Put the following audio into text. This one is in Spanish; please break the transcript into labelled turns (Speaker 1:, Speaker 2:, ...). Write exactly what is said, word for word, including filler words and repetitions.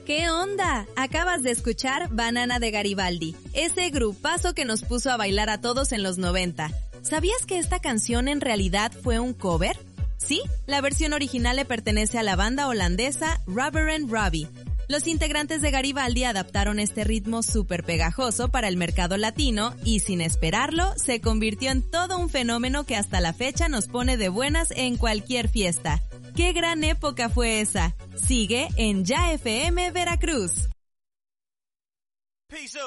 Speaker 1: ¿Qué onda? Acabas de escuchar Banana de Garibaldi, ese grupazo que nos puso a bailar a todos en los noventa. ¿Sabías que esta canción en realidad fue un cover? Sí, la versión original le pertenece a la banda holandesa Rubber and Robbie. Los integrantes de Garibaldi adaptaron este ritmo súper pegajoso para el mercado latino y sin esperarlo se convirtió en todo un fenómeno que hasta la fecha nos pone de buenas en cualquier fiesta. ¡Qué gran época fue esa! Sigue en Ya F M Veracruz.